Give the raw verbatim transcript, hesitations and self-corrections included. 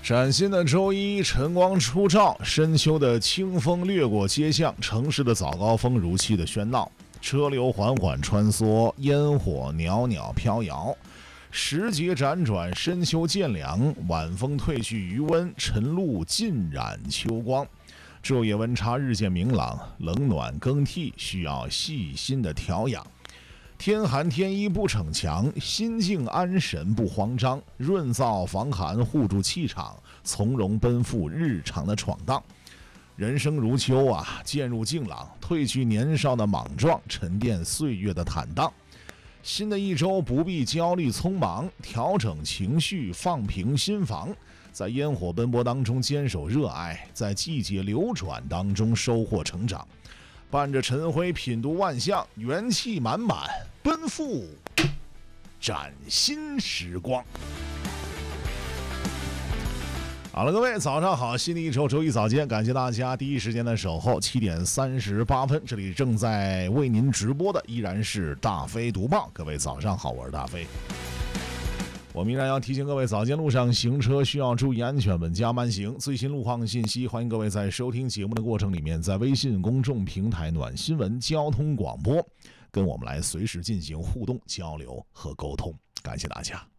崭新的周一，晨光初照，深秋的清风掠过街巷，城市的早高峰如期的喧闹，车流缓缓穿梭，烟火袅袅飘摇。时节辗转，深秋渐凉，晚风褪去余温，晨露浸染秋光。昼夜温差日渐明朗，冷暖更替需要细心的调养。天寒天衣不逞强，心静安神不慌张，润燥防寒护住气场，从容奔赴日常的闯荡。人生如秋啊，渐入静朗，褪去年少的莽撞，沉淀岁月的坦荡。新的一周不必焦虑匆忙，调整情绪，放平心房，在烟火奔波当中坚守热爱，在季节流转当中收获成长。伴着晨晖品读万象，元气满满奔赴崭新时光。好了，各位早上好，新的一周周一早间，感谢大家第一时间的守候。七点三十八分，这里正在为您直播的依然是大飞读报。各位早上好，我是大飞。我们依然要提醒各位，早间路上行车需要注意安全，稳驾慢行。最新路况信息，欢迎各位在收听节目的过程里面，在微信公众平台暖新闻交通广播跟我们来随时进行互动交流和沟通，感谢大家。